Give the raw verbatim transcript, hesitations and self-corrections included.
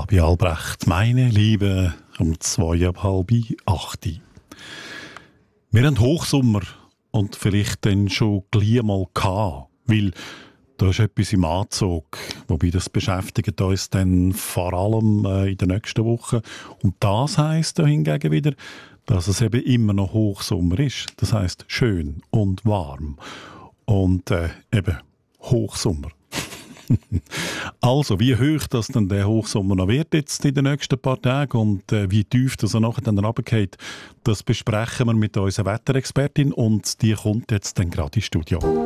Fabi Albrecht, meine Liebe, um zwei ab halb acht. Wir haben Hochsommer und vielleicht dann schon gleich mal gehabt, weil da ist etwas im Anzug. Wobei das beschäftigt uns dann vor allem äh, in der nächsten Woche. Und das heisst hingegen wieder, dass es eben immer noch Hochsommer ist. Das heisst schön und warm. Und äh, eben Hochsommer. Also, wie hoch das dann der Hochsommer noch wird jetzt in den nächsten paar Tagen und äh, wie tief das er nachher dann runtergeht, das besprechen wir mit unserer Wetterexpertin und die kommt jetzt dann gerade ins Studio.